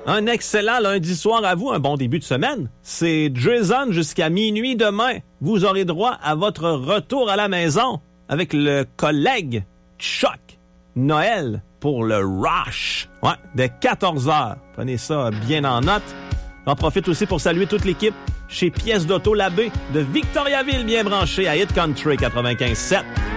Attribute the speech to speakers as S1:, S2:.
S1: Un excellent lundi soir à vous, un bon début de semaine. C'est Jason jusqu'à minuit demain. Vous aurez droit à votre retour à la maison avec le collègue Chuck Noël pour le Rush. Ouais, dès 14h. Prenez ça bien en note. J'en profite aussi pour saluer toute l'équipe chez Pièces d'Auto Labbé de Victoriaville, bien branchée à Hit Country 95.7.